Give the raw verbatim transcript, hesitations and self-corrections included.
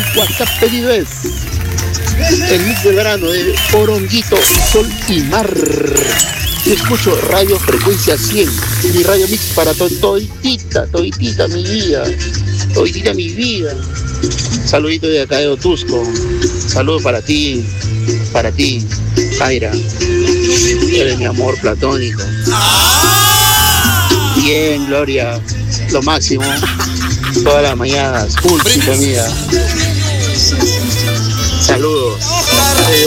WhatsApp pedido es el mix de verano de Poronguito, Sol y Mar. Yo escucho Radio Frecuencia cien, mi radio mix para to toditita, toditita mi vida, toditita mi vida. Saludito de acá de Otusco, saludo para ti, para ti, Zaira, eres mi amor platónico. Bien, Gloria, lo máximo, todas las mañanas, full sintonía. Saludos.